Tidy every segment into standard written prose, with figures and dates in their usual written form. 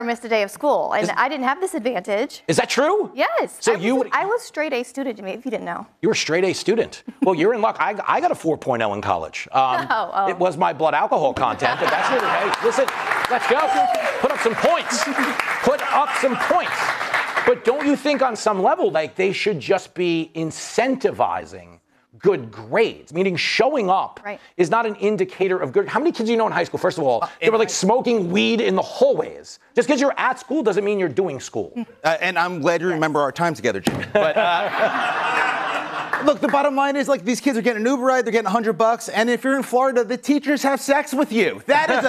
missed a day of school, and I didn't have this advantage. Is that true? Yes. So I was straight A student, Jimmy, if you didn't know. You were a straight A student. Well, you're in luck. I got a 4.0 in college. It was my blood alcohol content, but that's really, hey, listen, let's go. Put up some points. Put up some points. But don't you think on some level, like, they should just be incentivizing good grades, meaning showing up is not an indicator of good. How many kids do you know in high school? First of all, they were like smoking weed in the hallways. Just because you're at school doesn't mean you're doing school. And I'm glad you remember our time together, Jimmy. But look, the bottom line is, like, these kids are getting an Uber ride, they're getting $100, and if you're in Florida, the teachers have sex with you. That is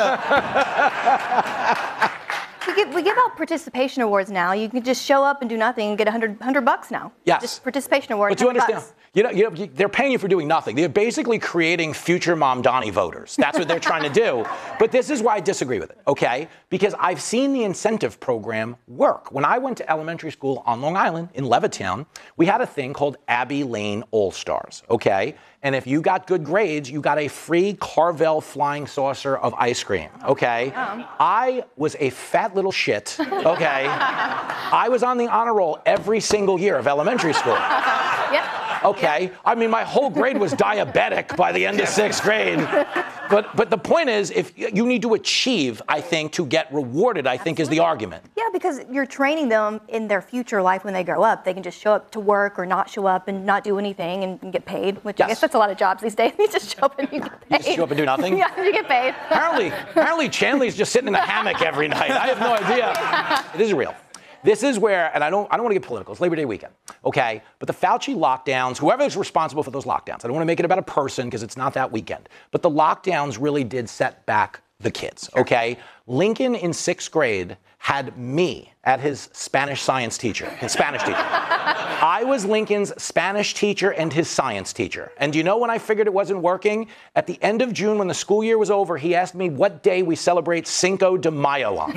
a... We give out participation awards now. You can just show up and do nothing and get $100 now. Yes. Just participation award. But you understand, you know, they're paying you for doing nothing. They're basically creating future Mamdani voters. That's what they're trying to do. But this is why I disagree with it, okay? Because I've seen the incentive program work. When I went to elementary school on Long Island in Levittown, we had a thing called Abbey Lane All-Stars, okay? And if you got good grades, you got a free Carvel flying saucer of ice cream, okay? I was a fat little shit, okay? I was on the honor roll every single year of elementary school. Yep. Okay, I mean, my whole grade was diabetic by the end of 6th grade. But the point is, if you need to achieve, I think, to get rewarded, I think is the argument. Yeah, because you're training them in their future life when they grow up. They can just show up to work or not show up and not do anything and get paid, which I guess that's a lot of jobs these days. You just show up and you get paid. You just show up and do nothing? Yeah, you get paid. Apparently Chanley's just sitting in a hammock every night. I have no idea. This is real. This is where, and I don't want to get political, it's Labor Day weekend, okay? But the Fauci lockdowns, whoever is responsible for those lockdowns, I don't want to make it about a person because it's not that weekend, but the lockdowns really did set back the kids, okay? Lincoln in 6th grade had me at his Spanish science teacher, his Spanish teacher. I was Lincoln's Spanish teacher and his science teacher. And do you know when I figured it wasn't working? At the end of June, when the school year was over, he asked me what day we celebrate Cinco de Mayo on.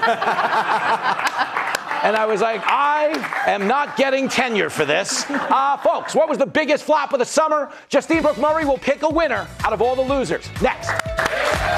And I was like, I am not getting tenure for this. Folks, what was the biggest flop of the summer? Justine Brooke Murray will pick a winner out of all the losers. Next.